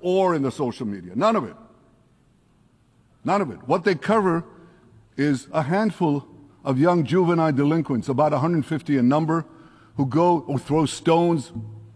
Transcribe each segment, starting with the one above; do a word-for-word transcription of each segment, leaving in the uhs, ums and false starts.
or in the social media. None of it. None of it. What they cover is a handful of young juvenile delinquents, about one hundred fifty in number, who go or throw stones,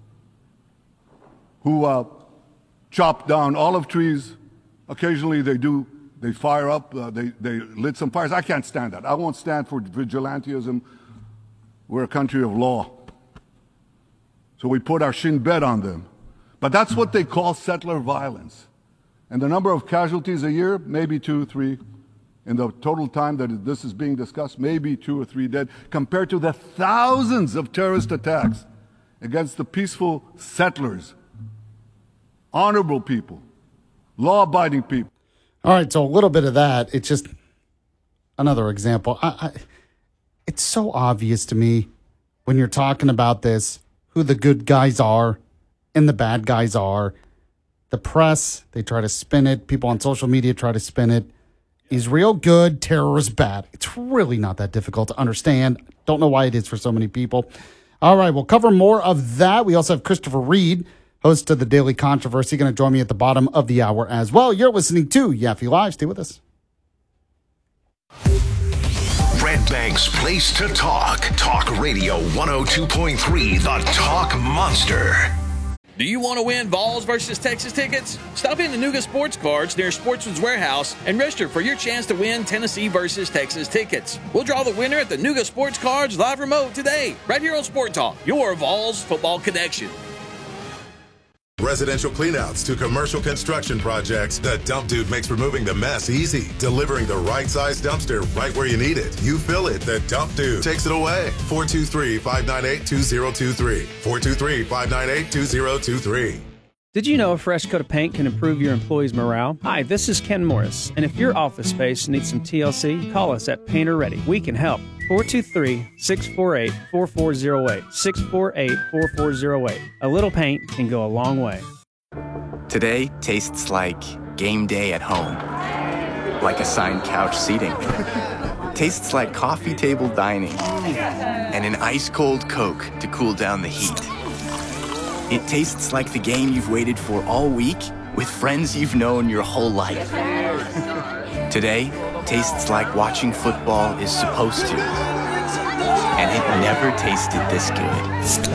who uh, chop down olive trees. Occasionally they do, they fire up, uh, they, they lit some fires. I can't stand that. I won't stand for vigilantism. We're a country of law. So we put our shin bet on them. But that's what they call settler violence. And the number of casualties a year, maybe two, three. In the total time that this is being discussed, maybe two or three dead, compared to the thousands of terrorist attacks against the peaceful settlers, honorable people, law-abiding people. All right, so a little bit of that. It's just another example. I, I, it's so obvious to me when you're talking about this, who the good guys are and the bad guys are. The press, they try to spin it. People on social media try to spin it. Israel good, terrorist bad. It's really not that difficult to understand. Don't know why it is for so many people. All right, we'll cover more of that. We also have Christopher Reed, host of the Daily Controversy, going to join me at the bottom of the hour as well. You're listening to Yaffe Live. Stay with us. Red Bank's place to talk. Talk Radio one oh two point three, the Talk Monster. Do you want to win Vols versus Texas tickets? Stop in to Nuga Sports Cards near Sportsman's Warehouse and register for your chance to win Tennessee versus Texas tickets. We'll draw the winner at the Nuga Sports Cards live remote today, right here on Sport Talk, your Vols football connection. Residential cleanouts to commercial construction projects, the Dump Dude makes removing the mess easy, delivering the right size dumpster right where you need it. You fill it, the Dump Dude takes it away. four two three, five nine eight, two zero two three. four two three, five nine eight, two zero two three. Did you know a fresh coat of paint can improve your employees' morale? Hi, this is Ken Morris, and if your office space needs some T L C, call us at Painter Ready. We can help. four two three, six four eight, four four zero eight. six four eight, four four zero eight. A little paint can go a long way. Today tastes like game day at home. Like assigned couch seating. Tastes like coffee table dining. And an ice-cold Coke to cool down the heat. It tastes like the game you've waited for all week with friends you've known your whole life. Today tastes like watching football is supposed to. And it never tasted this good.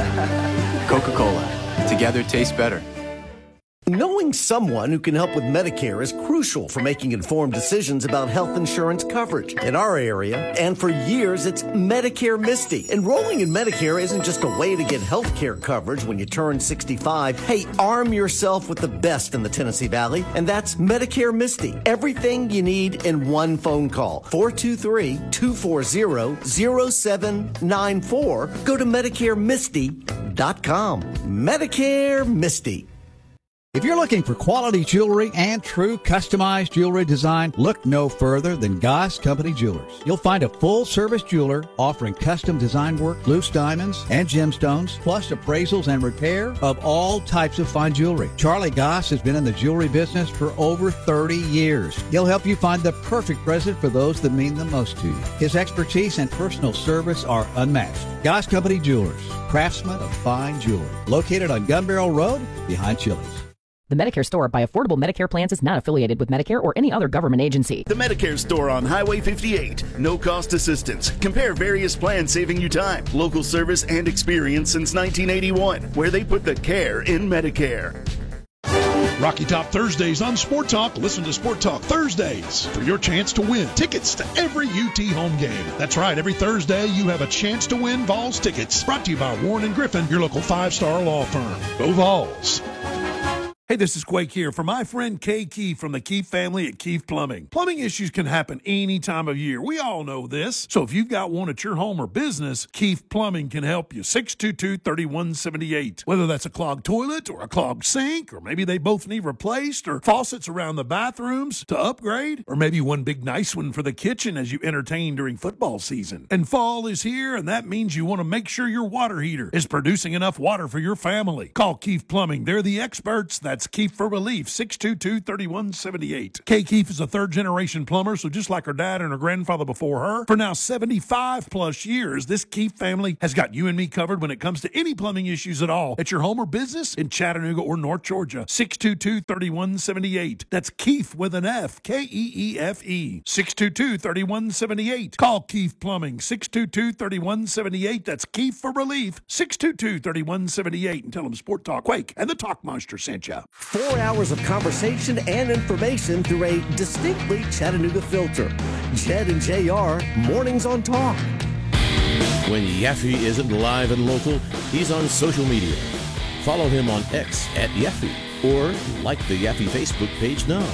Coca-Cola. Together tastes better. Knowing someone who can help with Medicare is crucial for making informed decisions about health insurance coverage in our area. And for years, it's Medicare Misty. Enrolling in Medicare isn't just a way to get health care coverage when you turn sixty-five. Hey, arm yourself with the best in the Tennessee Valley, and that's Medicare Misty. Everything you need in one phone call. four two three, two four zero, zero seven nine four. Go to Medicare Misty dot com. Medicare Misty. If you're looking for quality jewelry and true customized jewelry design, look no further than Goss Company Jewelers. You'll find a full-service jeweler offering custom design work, loose diamonds, and gemstones, plus appraisals and repair of all types of fine jewelry. Charlie Goss has been in the jewelry business for over thirty years. He'll help you find the perfect present for those that mean the most to you. His expertise and personal service are unmatched. Goss Company Jewelers, craftsmen of fine jewelry. Located on Gun Barrel Road, behind Chili's. The Medicare Store by Affordable Medicare Plans is not affiliated with Medicare or any other government agency. The Medicare Store on Highway fifty-eight. No cost assistance. Compare various plans saving you time, local service, and experience since nineteen eighty-one, where they put the care in Medicare. Rocky Top Thursdays on Sport Talk. Listen to Sport Talk Thursdays for your chance to win tickets to every U T home game. That's right. Every Thursday, you have a chance to win Vols tickets. Brought to you by Warren and Griffin, your local five-star law firm. Go Vols. Hey, this is Quake here for my friend Kay Keefe from the Keefe family at Keefe Plumbing. Plumbing issues can happen any time of year. We all know this. So if you've got one at your home or business, Keefe Plumbing can help you. six two two, three one seven eight. Whether that's a clogged toilet or a clogged sink, or maybe they both need replaced, or faucets around the bathrooms to upgrade, or maybe one big nice one for the kitchen as you entertain during football season. And fall is here, and that means you want to make sure your water heater is producing enough water for your family. Call Keefe Plumbing. They're the experts. That's That's Keefe for Relief, six two two, three one seven eight. Kay Keefe is a third-generation plumber, so just like her dad and her grandfather before her, for now seventy-five plus years, this Keefe family has got you and me covered when it comes to any plumbing issues at all at your home or business in Chattanooga or North Georgia. six two two, three one seven eight. That's Keefe with an F, K E E F E. six two two, three one seven eight. Call Keefe Plumbing, six two two, three one seven eight. That's Keefe for Relief, six two two, three one seven eight. And tell them Sport Talk Quake and the Talk Monster sent you. Four hours of conversation and information through a distinctly Chattanooga filter. Jed and J R, Mornings on Talk. When Yaffe isn't live and local, he's on social media. Follow him on X at Yaffe or like the Yaffe Facebook page now.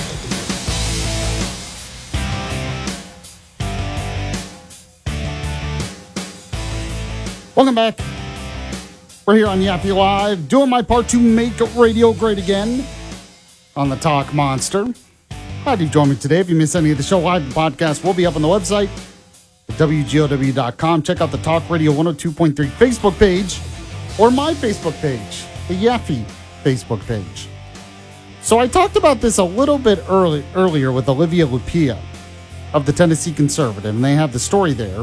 Welcome back. We're here on Yaffe Live, doing my part to make radio great again on the Talk Monster. Glad you've joined me today. If you missed any of the show, live podcast will be up on the website at W G O W dot com. Check out the Talk Radio one oh two point three Facebook page or my Facebook page, the Yaffe Facebook page. So I talked about this a little bit early, earlier with Olivia Lupia of the Tennessee Conservative, and they have the story there.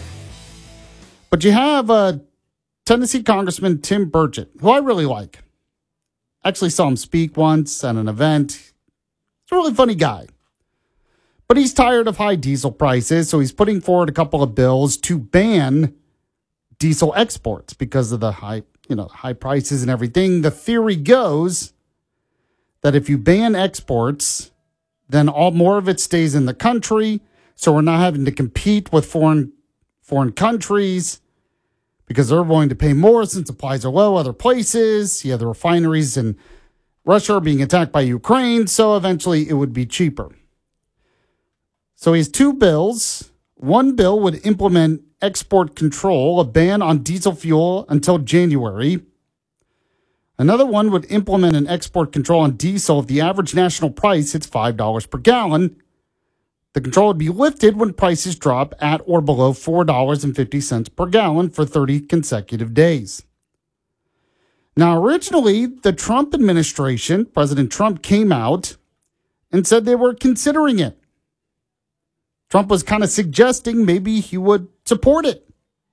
But you have uh, Tennessee Congressman Tim Burchett, who I really like. Actually saw him speak once at an event. He's a really funny guy. But he's tired of high diesel prices, so he's putting forward a couple of bills to ban diesel exports because of the high, you know, high prices and everything. The theory goes that if you ban exports, then all more of it stays in the country, so we're not having to compete with foreign foreign countries because they're willing to pay more since supplies are low other places. You have the refineries in Russia are being attacked by Ukraine, so eventually it would be cheaper. So he has two bills. One bill would implement export control, a ban on diesel fuel until January. Another one would implement an export control on diesel if the average national price hits five dollars per gallon. The control would be lifted when prices drop at or below four dollars and fifty cents per gallon for thirty consecutive days. Now, originally, the Trump administration, President Trump, came out and said they were considering it. Trump was kind of suggesting maybe he would support it.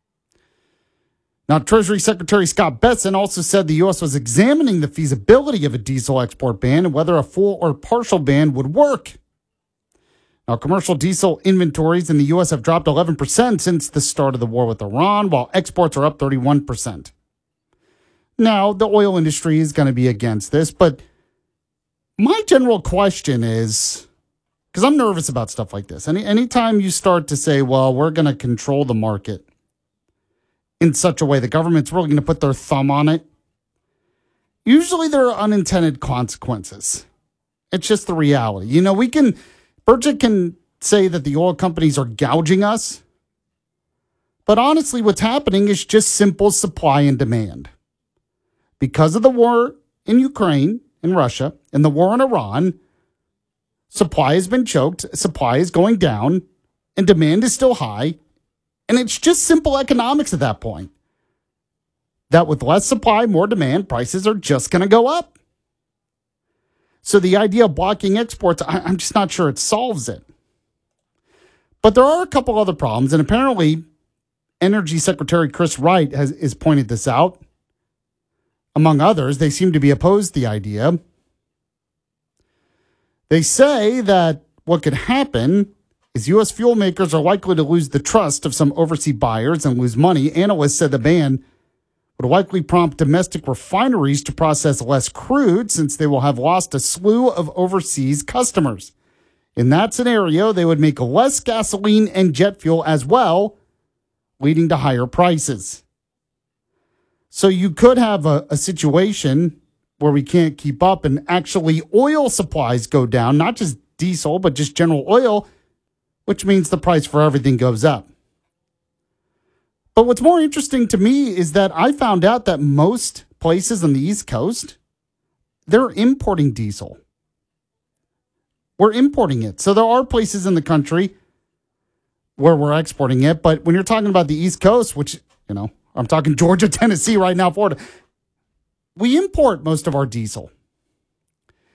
Now, Treasury Secretary Scott Bessent also said the U S was examining the feasibility of a diesel export ban and whether a full or partial ban would work. Now, commercial diesel inventories in the U S have dropped eleven percent since the start of the war with Iran, while exports are up thirty-one percent. Now, the oil industry is going to be against this, but my general question is, because I'm nervous about stuff like this, any anytime you start to say, well, we're going to control the market in such a way the government's really going to put their thumb on it, usually there are unintended consequences. It's just the reality. You know, we can... Burchett can say that the oil companies are gouging us, but honestly, what's happening is just simple supply and demand. Because of the war in Ukraine and Russia and the war in Iran, supply has been choked, supply is going down, and demand is still high, and it's just simple economics at that point. That with less supply, more demand, prices are just going to go up. So the idea of blocking exports, I'm just not sure it solves it. But there are a couple other problems, and apparently Energy Secretary Chris Wright has, has pointed this out. Among others, they seem to be opposed to the idea. They say that what could happen is U S fuel makers are likely to lose the trust of some overseas buyers and lose money. Analysts said the ban would likely prompt domestic refineries to process less crude since they will have lost a slew of overseas customers. In that scenario, they would make less gasoline and jet fuel as well, leading to higher prices. So you could have a, a situation where we can't keep up and actually oil supplies go down, not just diesel, but just general oil, which means the price for everything goes up. But what's more interesting to me is that I found out that most places on the East Coast, they're importing diesel. We're importing it. So there are places in the country where we're exporting it. But when you're talking about the East Coast, which, you know, I'm talking Georgia, Tennessee right now, Florida, we import most of our diesel.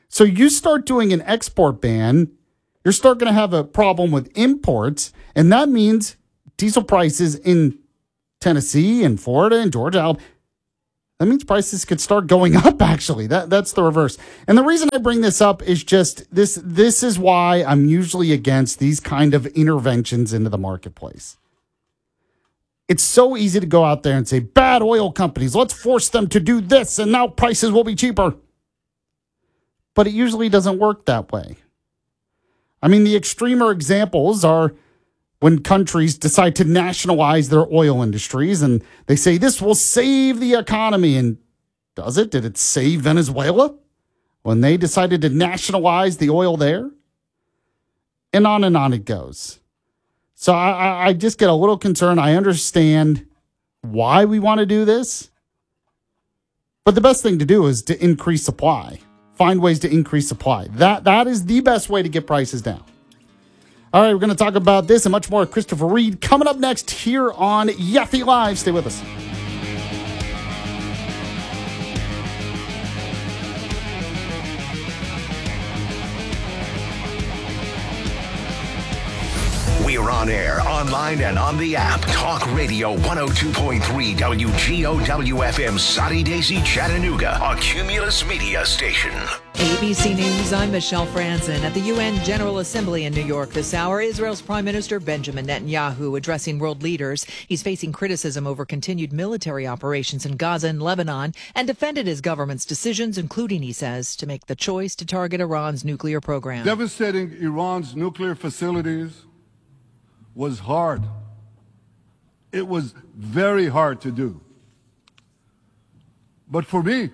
So you start doing an export ban, you're start going to have a problem with imports, and that means diesel prices in Tennessee and Florida and Georgia, that means prices could start going up, actually. That That's the reverse. And the reason I bring this up is just this, this is why I'm usually against these kind of interventions into the marketplace. It's so easy to go out there and say, bad oil companies, let's force them to do this, and now prices will be cheaper. But it usually doesn't work that way. I mean, the extremer examples are when countries decide to nationalize their oil industries and they say this will save the economy. And does it? Did it save Venezuela when they decided to nationalize the oil there? And on and on it goes. So I, I just get a little concerned. I understand why we want to do this. But the best thing to do is to increase supply. Find ways to increase supply. That That is the best way to get prices down. All right, we're going to talk about this and much more with Christopher Reed coming up next here on Yaffe Live. Stay with us. We're on air, online, and on the app. Talk Radio one oh two point three W G O W F M, Soddy Daisy, Chattanooga, a Cumulus media station. A B C News, I'm Michelle Franzen. At the U N General Assembly in New York this hour, Israel's Prime Minister Benjamin Netanyahu addressing world leaders. He's facing criticism over continued military operations in Gaza and Lebanon and defended his government's decisions, including, he says, to make the choice to target Iran's nuclear program. Devastating Iran's nuclear facilities was hard. It was very hard to do. But for me,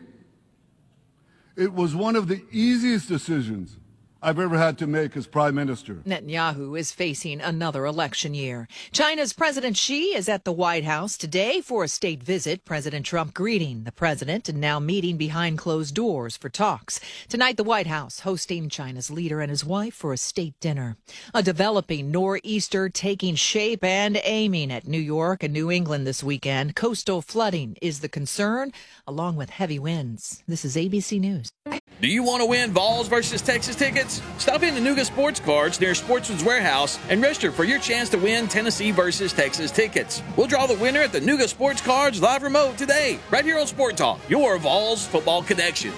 it was one of the easiest decisions I've ever had to make as prime minister. Netanyahu is facing another election year. China's President Xi is at the White House today for a state visit. President Trump greeting the president and now meeting behind closed doors for talks. Tonight, the White House hosting China's leader and his wife for a state dinner. A developing nor'easter taking shape and aiming at New York and New England this weekend. Coastal flooding is the concern, along with heavy winds. This is A B C News. Do you want to win Vols versus Texas tickets? Stop in the Nuga Sports Cards near Sportsman's Warehouse and register for your chance to win Tennessee versus Texas tickets. We'll draw the winner at the Nuga Sports Cards live remote today, right here on Sport Talk, your Vols football connection.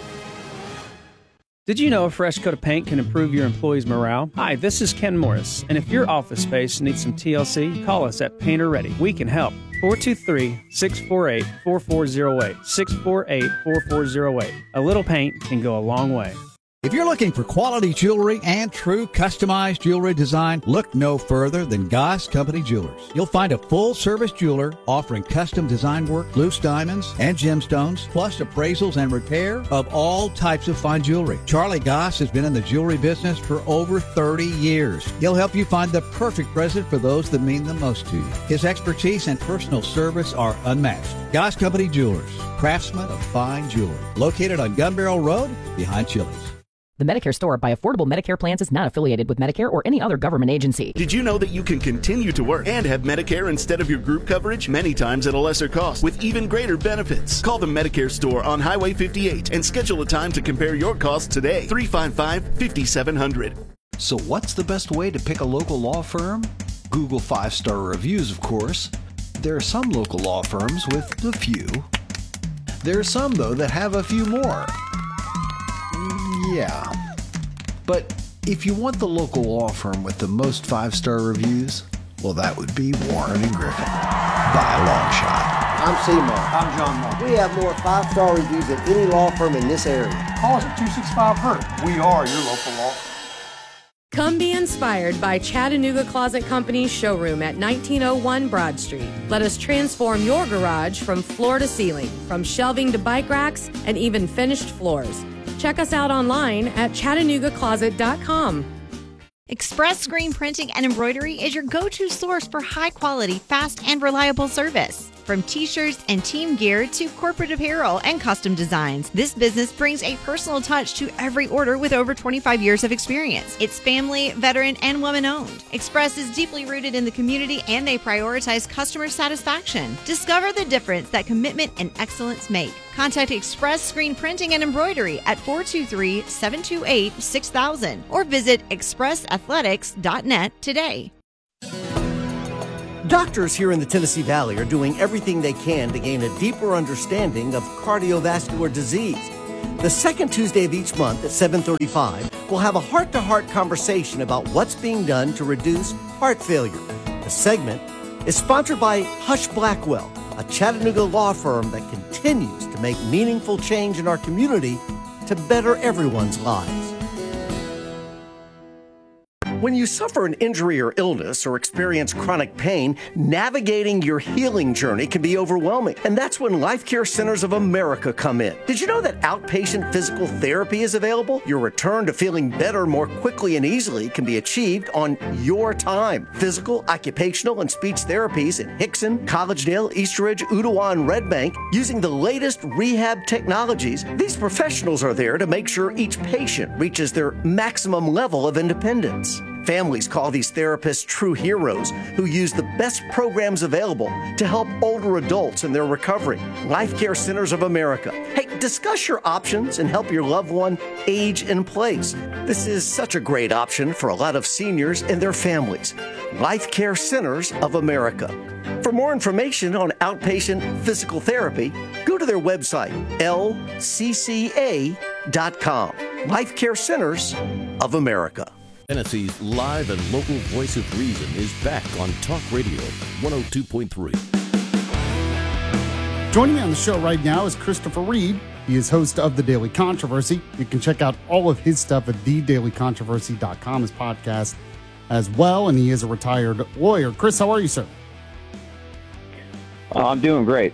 Did you know a fresh coat of paint can improve your employees' morale? Hi, this is Ken Morris, and if your office space needs some T L C, call us at Painter Ready. We can help. four two three, six four eight, four four zero eight. six four eight, four four zero eight. A little paint can go a long way. If you're looking for quality jewelry and true customized jewelry design, look no further than Goss Company Jewelers. You'll find a full-service jeweler offering custom design work, loose diamonds, and gemstones, plus appraisals and repair of all types of fine jewelry. Charlie Goss has been in the jewelry business for over thirty years. He'll help you find the perfect present for those that mean the most to you. His expertise and personal service are unmatched. Goss Company Jewelers, craftsmen of fine jewelry. Located on Gun Barrel Road, behind Chili's. The Medicare Store by Affordable Medicare Plans is not affiliated with Medicare or any other government agency. Did you know that you can continue to work and have Medicare instead of your group coverage? Many times at a lesser cost with even greater benefits. Call the Medicare Store on Highway fifty-eight and schedule a time to compare your costs today. three five five, five seven zero zero. So what's the best way to pick a local law firm? Google five-star reviews, of course. There are some local law firms with a few. There are some, though, that have a few more. Yeah. But if you want the local law firm with the most five-star reviews, well, that would be Warren and Griffin, by a long shot. I'm Seymour. I'm John Moore. We have more five-star reviews than any law firm in this area. Call us at two six five, H U R T. We are your local law firm. Come be inspired by Chattanooga Closet Company's showroom at nineteen oh one Broad Street. Let us transform your garage from floor to ceiling, from shelving to bike racks, and even finished floors. Check us out online at chattanooga closet dot com. Express Screen Printing and Embroidery is your go-to source for high-quality, fast, and reliable service. From t-shirts and team gear to corporate apparel and custom designs, this business brings a personal touch to every order with over twenty-five years of experience. It's family, veteran, and woman-owned. Express is deeply rooted in the community, and they prioritize customer satisfaction. Discover the difference that commitment and excellence make. Contact Express Screen Printing and Embroidery at four two three, seven two eight, six thousand or visit express athletics dot net today. Doctors here in the Tennessee Valley are doing everything they can to gain a deeper understanding of cardiovascular disease. The second Tuesday of each month at seven thirty-five, we'll have a heart-to-heart conversation about what's being done to reduce heart failure. The segment is sponsored by Hush Blackwell, a Chattanooga law firm that continues to make meaningful change in our community to better everyone's lives. When you suffer an injury or illness or experience chronic pain, navigating your healing journey can be overwhelming. And that's when Life Care Centers of America come in. Did you know that outpatient physical therapy is available? Your return to feeling better more quickly and easily can be achieved on your time. Physical, occupational, and speech therapies in Hickson, Collegedale, Eastridge, Ooltewah, and Red Bank using the latest rehab technologies. These professionals are there to make sure each patient reaches their maximum level of independence. Families call these therapists true heroes who use the best programs available to help older adults in their recovery. Life Care Centers of America. Hey, discuss your options and help your loved one age in place. This is such a great option for a lot of seniors and their families. Life Care Centers of America. For more information on outpatient physical therapy, go to their website, L C C A dot com. Life Care Centers of America. Tennessee's live and local voice of reason is back on Talk Radio one oh two point three. Joining me on the show right now is Christopher Reed. He is host of The Daily Controversy. You can check out all of his stuff at the daily controversy dot com, his podcast as well, and he is a retired lawyer. Chris, how are you, sir? Uh, I'm doing great.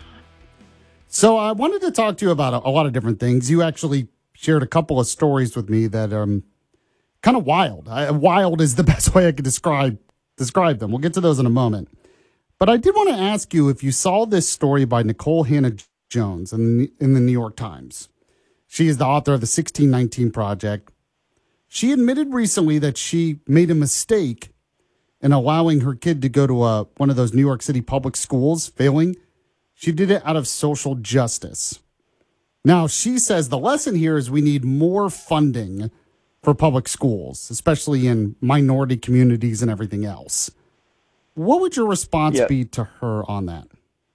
So I wanted to talk to you about a, a lot of different things. You actually shared a couple of stories with me that um kind of wild. I, wild is the best way I could describe describe them. We'll get to those in a moment. But I did want to ask you if you saw this story by Nicole Hannah-Jones in the, in the New York Times. She is the author of the sixteen nineteen Project. She admitted recently that she made a mistake in allowing her kid to go to a, one of those New York City public schools, failing. She did it out of social justice. Now, she says the lesson here is we need more funding for public schools, especially in minority communities and everything else. What would your response yeah. be to her on that?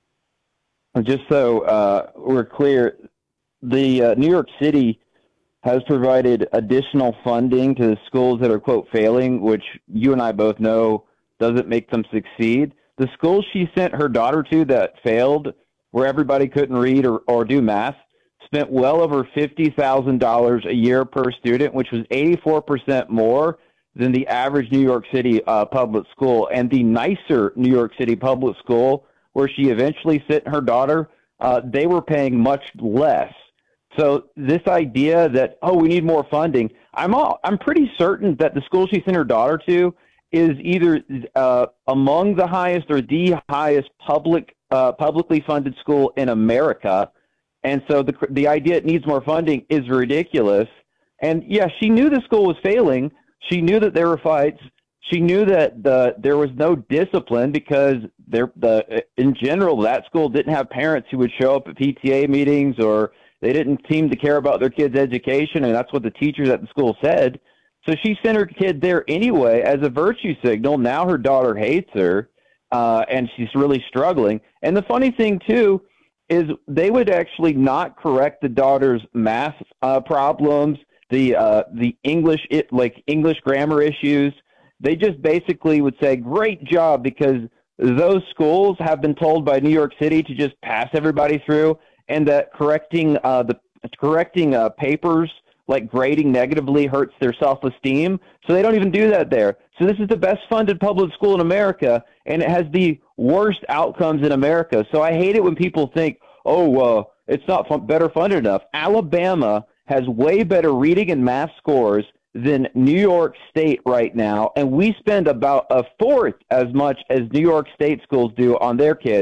Just so uh, we're clear, the uh, New York City has provided additional funding to the schools that are, quote, failing, which you and I both know doesn't make them succeed. The schools she sent her daughter to that failed, where everybody couldn't read or, or do math, spent well over fifty thousand dollars a year per student, which was eighty-four percent more than the average New York City uh, public school. And the nicer New York City public school, where she eventually sent her daughter, uh, they were paying much less. So this idea that, oh, we need more funding, I'm all, I'm pretty certain that the school she sent her daughter to is either uh, among the highest or the highest public uh, publicly funded school in America. And so the the idea it needs more funding is ridiculous. And yeah, she knew the school was failing. She knew that there were fights. She knew that the there was no discipline because there the in general that school didn't have parents who would show up at P T A meetings, or they didn't seem to care about their kids' education, and that's what the teachers at the school said. So she sent her kid there anyway as a virtue signal. Now her daughter hates her, uh, and she's really struggling. And the funny thing too is they would actually not correct the daughter's math uh, problems, the uh, the English it, like English grammar issues. They just basically would say, "Great job," because those schools have been told by New York City to just pass everybody through, and that correcting uh, the correcting uh, papers like grading negatively hurts their self-esteem. So they don't even do that there. So this is the best funded public school in America, and it has the worst outcomes in America. So I hate it when people think, oh, uh, it's not fun- better funded enough. Alabama has way better reading and math scores than New York State right now, and we spend about a fourth as much as New York State schools do on their kids.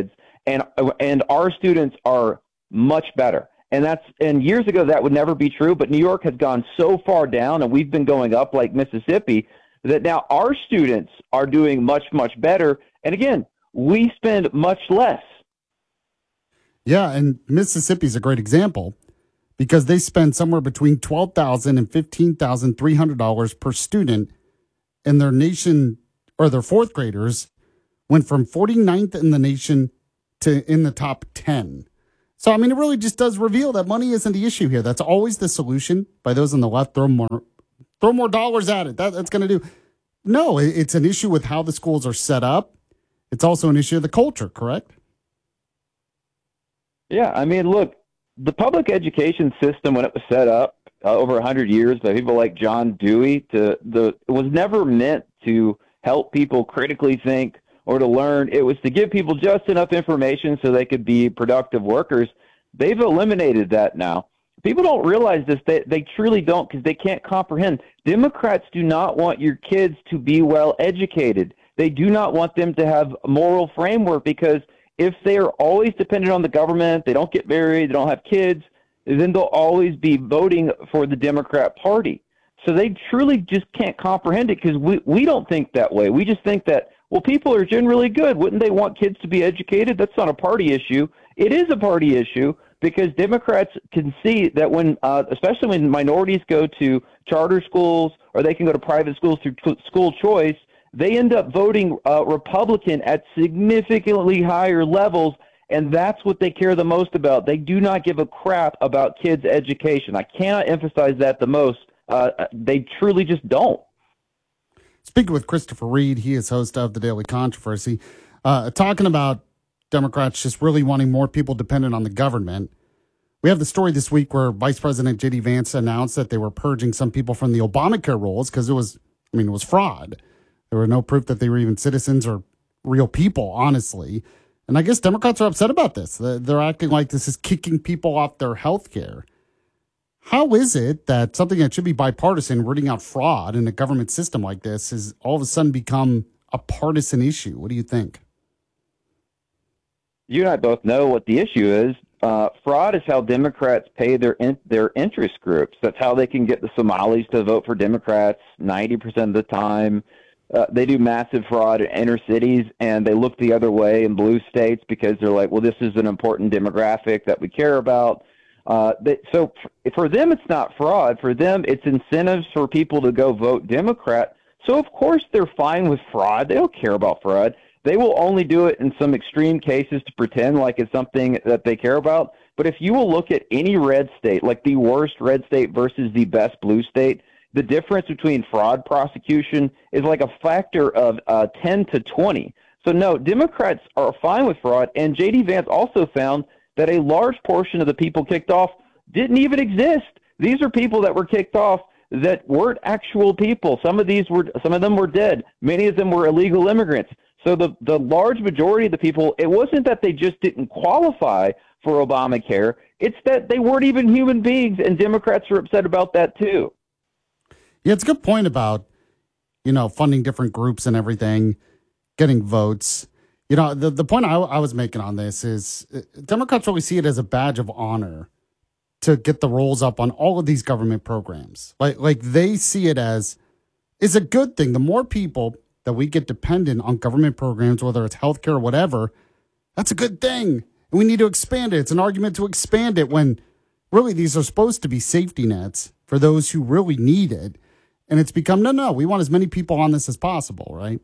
and and our students are much better. And that's and years ago that would never be true, but New York has gone so far down, and we've been going up like Mississippi, that now our students are doing much, much better. And again, we spend much less. Yeah, and Mississippi is a great example because they spend somewhere between twelve thousand dollars and fifteen thousand three hundred dollars per student, and their nation or their fourth graders went from forty-ninth in the nation to in the top ten. So, I mean, it really just does reveal that money isn't the issue here. That's always the solution by those on the left. Throw more, throw more dollars at it. That, that's going to do. No, it, it's an issue with how the schools are set up. It's also an issue of the culture, correct? Yeah, I mean, look, the public education system, when it was set up uh, over one hundred years by people like John Dewey, to the it was never meant to help people critically think or to learn. It was to give people just enough information so they could be productive workers. They've eliminated that now. People don't realize this. They, they truly don't, because they can't comprehend. Democrats do not want your kids to be well educated. They do not want them to have a moral framework, because if they are always dependent on the government, they don't get married, they don't have kids, then they'll always be voting for the Democrat Party. So they truly just can't comprehend it, because we, we don't think that way. We just think that, well, people are generally good. Wouldn't they want kids to be educated? That's not a party issue. It is a party issue, because Democrats can see that when, uh, especially when minorities go to charter schools or they can go to private schools through school choice, they end up voting uh, Republican at significantly higher levels, and that's what they care the most about. They do not give a crap about kids' education. I cannot emphasize that the most. Uh, they truly just don't. Speaking with Christopher Reed, he is host of The Daily Controversy, uh, talking about Democrats just really wanting more people dependent on the government. We have the story this week where Vice President J D Vance announced that they were purging some people from the Obamacare rolls because it was, I mean, it was fraud. There were no proof that they were even citizens or real people, honestly. And I guess Democrats are upset about this. They're acting like this is kicking people off their health care. How is it that something that should be bipartisan, rooting out fraud in a government system like this, has all of a sudden become a partisan issue? What do you think? You and I both know what the issue is. Uh, fraud is how Democrats pay their in, their interest groups. That's how they can get the Somalis to vote for Democrats ninety percent of the time. Uh, they do massive fraud in inner cities, and they look the other way in blue states because they're like, well, this is an important demographic that we care about. Uh, they, so f- for them, it's not fraud. For them, it's incentives for people to go vote Democrat. So, of course, they're fine with fraud. They don't care about fraud. They will only do it in some extreme cases to pretend like it's something that they care about. But if you will look at any red state, like the worst red state versus the best blue state, the difference between fraud prosecution is like a factor of uh, ten to twenty. So, no, Democrats are fine with fraud. And J D Vance also found that a large portion of the people kicked off didn't even exist. These are people that were kicked off that weren't actual people. Some of these were, some of them were dead. Many of them were illegal immigrants. So the, the large majority of the people, it wasn't that they just didn't qualify for Obamacare. It's that they weren't even human beings, and Democrats are upset about that too. Yeah, it's a good point about, you know, funding different groups and everything, getting votes. You know, the, the point I, I was making on this is uh, Democrats really see it as a badge of honor to get the rolls up on all of these government programs. Like, like they see it as, it's a good thing. The more people that we get dependent on government programs, whether it's healthcare or whatever, that's a good thing. And we need to expand it. It's an argument to expand it when really these are supposed to be safety nets for those who really need it. And it's become, no, no, we want as many people on this as possible, right?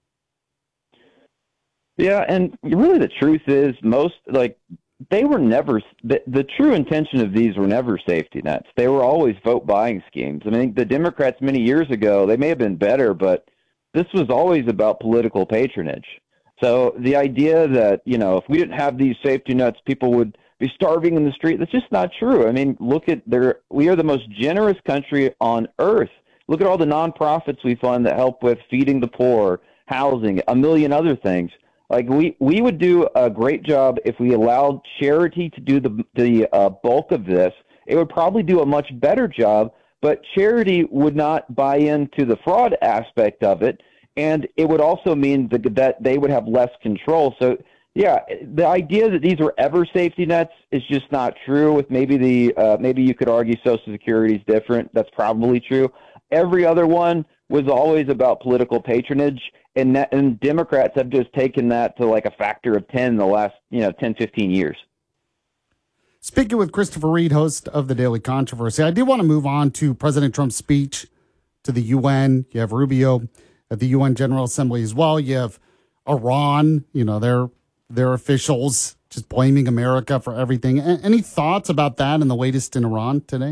Yeah, and really the truth is most, like, they were never, the, the true intention of these were never safety nets. They were always vote buying schemes. I mean, the Democrats many years ago, they may have been better, but this was always about political patronage. So the idea that, you know, if we didn't have these safety nets, people would be starving in the street, that's just not true. I mean, look at their, we are the most generous country on earth. Look at all the nonprofits we fund that help with feeding the poor, housing, a million other things. Like we, we would do a great job if we allowed charity to do the the uh, bulk of this. It would probably do a much better job, but charity would not buy into the fraud aspect of it, and it would also mean that, that they would have less control. So Yeah, the idea that these were ever safety nets is just not true. With maybe the uh, maybe you could argue Social Security is different. That's probably true. Every other one was always about political patronage, and that, and Democrats have just taken that to like a factor of ten in the last you know ten, fifteen years. Speaking with Christopher Reed, host of The Daily Controversy, I do want to move on to President Trump's speech to the U N. You have Rubio at the U N General Assembly as well. You have Iran, you know, their their officials just blaming America for everything. A- any thoughts about that and the latest in Iran today?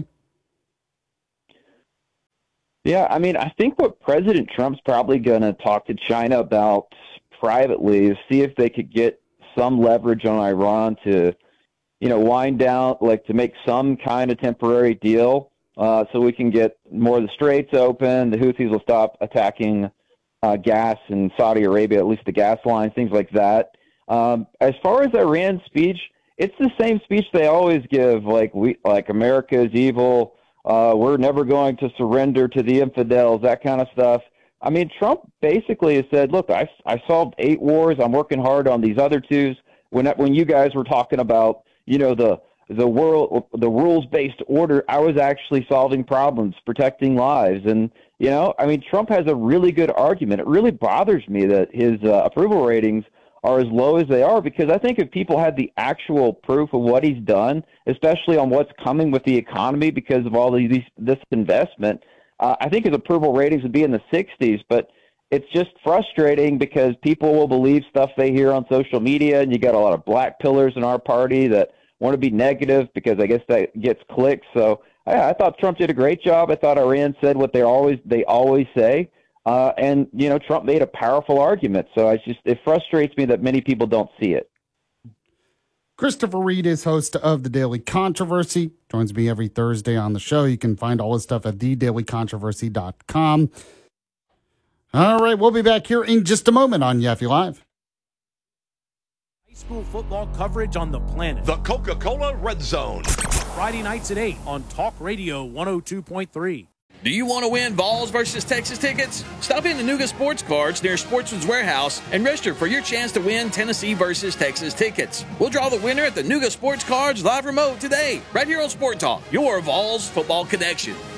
Yeah, I mean, I think what President Trump's probably going to talk to China about privately is see if they could get some leverage on Iran to, you know, wind down, like to make some kind of temporary deal uh, so we can get more of the straits open. The Houthis will stop attacking uh, gas in Saudi Arabia, at least the gas lines, things like that. Um, as far as Iran's speech, it's the same speech they always give, like we, like America is evil. Uh, we're never going to surrender to the infidels, that kind of stuff. I mean, Trump basically has said, look, I, I solved eight wars. I'm working hard on these other twos. When, when you guys were talking about, you know, the, the world, the rules-based order, I was actually solving problems, protecting lives. And, you know, I mean, Trump has a really good argument. It really bothers me that his uh, approval ratings are as low as they are, because I think if people had the actual proof of what he's done, especially on what's coming with the economy because of all these, this investment, uh, I think his approval ratings would be in the sixties. But it's just frustrating because people will believe stuff they hear on social media, and you got a lot of black pillars in our party that want to be negative because I guess that gets clicks. So I, I thought Trump did a great job. I thought Iran said what they always they always say. Uh, and, you know, Trump made a powerful argument. So I just it frustrates me that many people don't see it. Christopher Reed is host of The Daily Controversy. Joins me every Thursday on the show. You can find all his stuff at the daily controversy dot com. All right, we'll be back here in just a moment on Yaffe Live. High school football coverage on the planet. The Coca-Cola Red Zone. Friday nights at eight on Talk Radio one oh two point three. Do you want to win Vols versus Texas tickets? Stop in the Nuga Sports Cards near Sportsman's Warehouse and register for your chance to win Tennessee versus Texas tickets. We'll draw the winner at the Nuga Sports Cards live remote today, right here on Sport Talk, your Vols football connection.